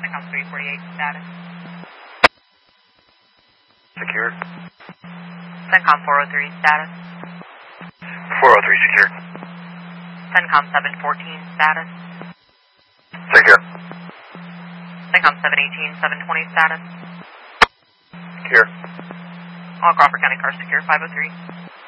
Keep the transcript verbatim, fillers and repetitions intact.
CENTCOM three forty-eight status. Secure. CENTCOM four oh three status. four oh three secure. CENTCOM seven fourteen status. Secure. CENTCOM seven eighteen, seven twenty status. Secure. All Crawford County cars secure, five oh three.